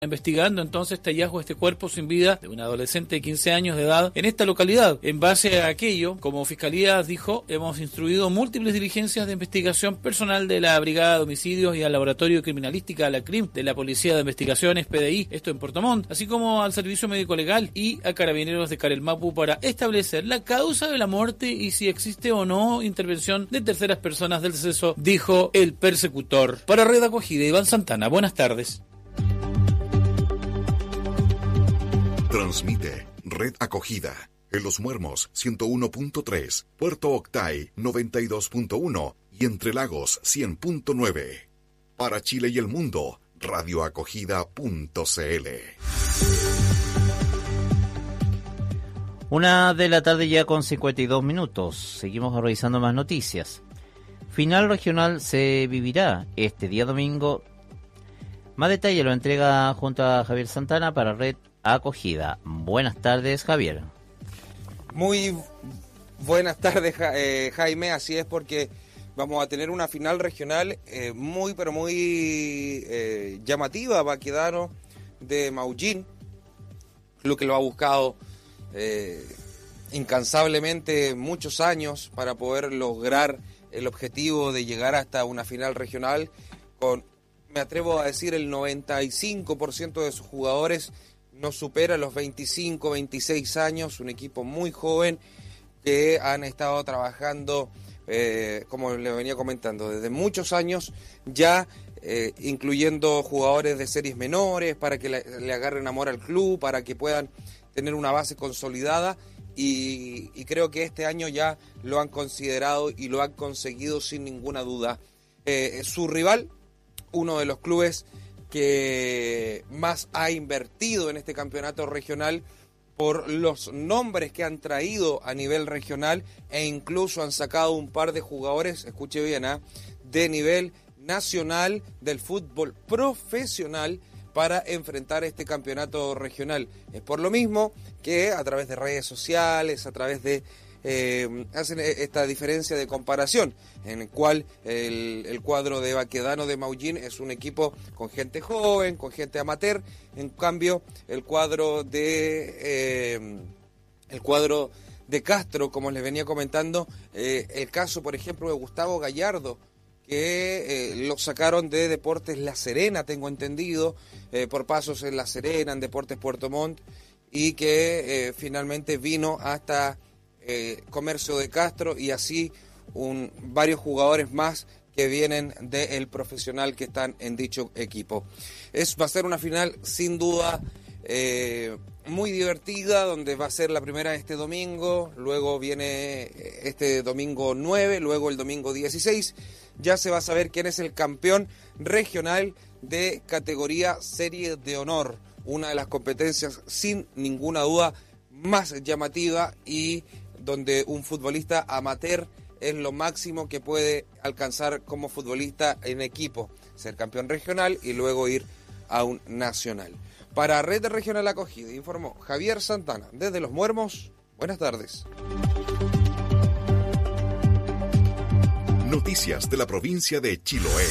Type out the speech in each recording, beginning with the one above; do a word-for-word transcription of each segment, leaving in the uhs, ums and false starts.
Investigando entonces este hallazgo, este cuerpo sin vida de una adolescente de quince años de edad en esta localidad. En base a aquello, como Fiscalía dijo, hemos instruido múltiples diligencias de investigación personal de la Brigada de Homicidios y al Laboratorio de Criminalística, la C R I M, de la Policía de Investigaciones, P D I, esto en Puerto Montt, así como al Servicio Médico Legal y a Carabineros de Carelmapu para establecer la causa de la muerte y si existe o no intervención de terceras personas del deceso, dijo el persecutor. Para Red Acogida, Iván Santana, buenas tardes. Transmite Red Acogida en Los Muermos ciento uno punto tres, Puerto Octay noventa y dos punto uno y Entre Lagos cien punto nueve. Para Chile y el mundo, radioacogida punto c l. Una de la tarde ya con cincuenta y dos minutos. Seguimos revisando más noticias. Final regional se vivirá este día domingo. Más detalle lo entrega junto a Javier Santana para Red Acogida. Buenas tardes, Javier. Muy buenas tardes, ja, eh, Jaime. Así es, porque vamos a tener una final regional eh, muy, pero muy eh, llamativa. Baquedano de Maullín, lo que lo ha buscado eh, incansablemente muchos años para poder lograr el objetivo de llegar hasta una final regional con, me atrevo a decir, el noventa y cinco por ciento de sus jugadores no supera los veinticinco, veintiséis años, un equipo muy joven que han estado trabajando, eh, como le venía comentando, desde muchos años ya, eh, incluyendo jugadores de series menores para que le, le agarren amor al club, para que puedan tener una base consolidada y, y creo que este año ya lo han considerado y lo han conseguido sin ninguna duda. Eh, su rival, uno de los clubes que más ha invertido en este campeonato regional por los nombres que han traído a nivel regional e incluso han sacado un par de jugadores, escuche bien, ¿eh? de nivel nacional del fútbol profesional para enfrentar este campeonato regional. Es por lo mismo que a través de redes sociales, a través de Eh, hacen esta diferencia de comparación en el cual el, el cuadro de Baquedano de Maullín es un equipo con gente joven, con gente amateur, en cambio el cuadro de eh, el cuadro de Castro, como les venía comentando, eh, el caso por ejemplo de Gustavo Gallardo, que eh, lo sacaron de Deportes La Serena, tengo entendido, eh, por pasos en La Serena, en Deportes Puerto Montt, y que eh, finalmente vino hasta Eh, Comercio de Castro y así un, varios jugadores más que vienen del profesional que están en dicho equipo. Es, va a ser una final sin duda eh, muy divertida, donde va a ser la primera este domingo, luego viene este domingo nueve, luego el domingo dieciséis, ya se va a saber quién es el campeón regional de categoría Serie de Honor, una de las competencias sin ninguna duda más llamativa y donde un futbolista amateur es lo máximo que puede alcanzar como futbolista en equipo, ser campeón regional y luego ir a un nacional. Para Red Regional Acogida, informó Javier Santana desde Los Muermos. Buenas tardes. Noticias de la provincia de Chiloé.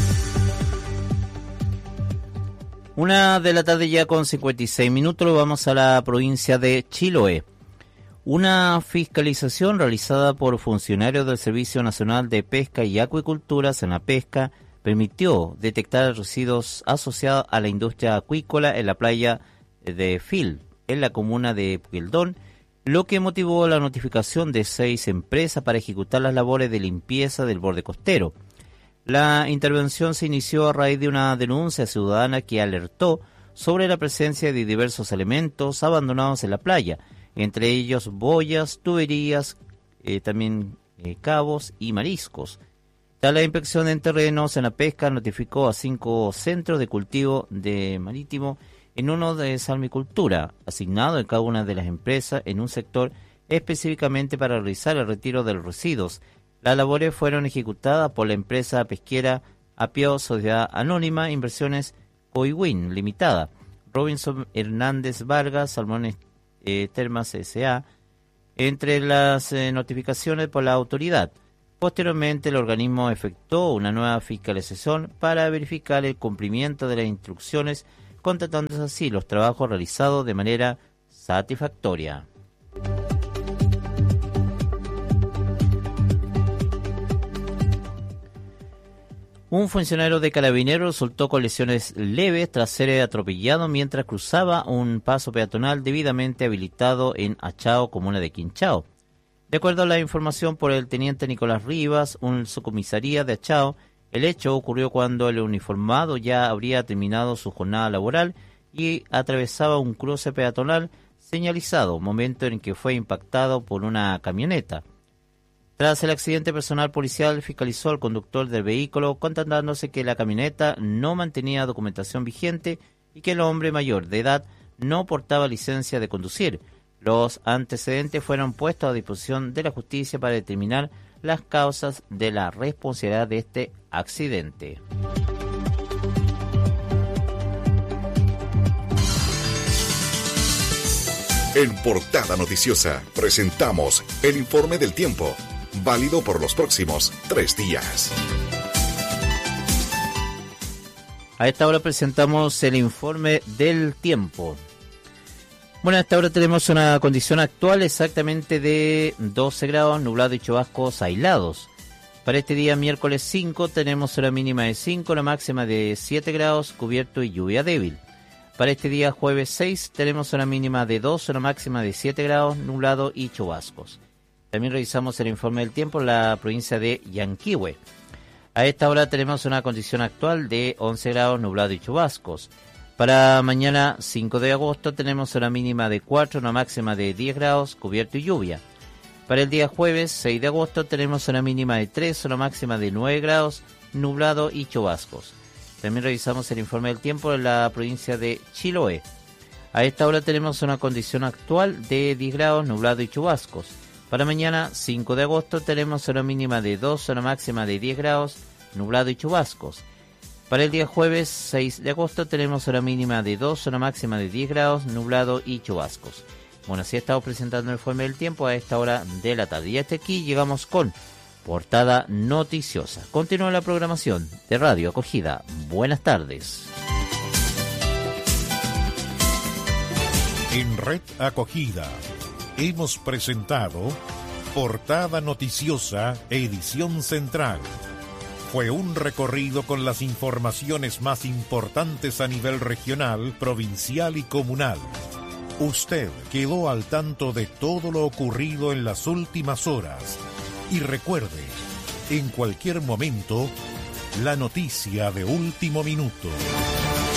Una de la tarde ya con cincuenta y seis minutos, vamos a la provincia de Chiloé. Una fiscalización realizada por funcionarios del Servicio Nacional de Pesca y Acuicultura, Senapesca, permitió detectar residuos asociados a la industria acuícola en la playa de Fil, en la comuna de Pueldón, lo que motivó la notificación de seis empresas para ejecutar las labores de limpieza del borde costero. La intervención se inició a raíz de una denuncia ciudadana que alertó sobre la presencia de diversos elementos abandonados en la playa, entre ellos boyas, tuberías, eh, también eh, cabos y mariscos. Tras la inspección en terreno, Senapesca notificó a cinco centros de cultivo de marítimo en uno de salmicultura, asignado en cada una de las empresas en un sector específicamente para realizar el retiro de los residuos. Las labores fueron ejecutadas por la empresa pesquera Apio Sociedad Anónima Inversiones Coiwin Limitada, Robinson Hernández Vargas, Salmones Eh, Termas S A, entre las eh, notificaciones por la autoridad. Posteriormente, el organismo efectuó una nueva fiscalización para verificar el cumplimiento de las instrucciones contratándose así los trabajos realizados de manera satisfactoria. Un funcionario de Carabineros resultó con lesiones leves tras ser atropellado mientras cruzaba un paso peatonal debidamente habilitado en Achao, comuna de Quinchao. De acuerdo a la información por el teniente Nicolás Rivas, un subcomisaría de Achao, el hecho ocurrió cuando el uniformado ya habría terminado su jornada laboral y atravesaba un cruce peatonal señalizado, momento en que fue impactado por una camioneta. Tras el accidente, personal policial fiscalizó al conductor del vehículo, constatándose que la camioneta no mantenía documentación vigente y que el hombre mayor de edad no portaba licencia de conducir. Los antecedentes fueron puestos a disposición de la justicia para determinar las causas de la responsabilidad de este accidente. En Portada Noticiosa presentamos el informe del tiempo, válido por los próximos tres días. A esta hora presentamos el informe del tiempo. Bueno, a esta hora tenemos una condición actual exactamente de doce grados, nublado y chubascos aislados. Para este día miércoles cinco tenemos una mínima de cinco, la máxima de siete grados, cubierto y lluvia débil. Para este día jueves seis tenemos una mínima de dos, una máxima de siete grados, nublado y chubascos. También revisamos el informe del tiempo en la provincia de Yanquihue. A esta hora tenemos una condición actual de once grados, nublado y chubascos. Para mañana cinco de agosto tenemos una mínima de cuatro, una máxima de diez grados, cubierto y lluvia. Para el día jueves seis de agosto tenemos una mínima de tres, una máxima de nueve grados, nublado y chubascos. También revisamos el informe del tiempo en la provincia de Chiloé. A esta hora tenemos una condición actual de diez grados, nublado y chubascos. Para mañana cinco de agosto tenemos una mínima de dos, una máxima de diez grados, nublado y chubascos. Para el día jueves seis de agosto tenemos una mínima de dos, una máxima de diez grados, nublado y chubascos. Bueno, así estamos presentando el informe del tiempo a esta hora de la tarde. Y hasta aquí llegamos con Portada Noticiosa. Continúa la programación de Radio Acogida. Buenas tardes. En Red Acogida hemos presentado Portada Noticiosa, edición central. Fue un recorrido con las informaciones más importantes a nivel regional, provincial y comunal. Usted quedó al tanto de todo lo ocurrido en las últimas horas. Y recuerde, en cualquier momento, la noticia de último minuto.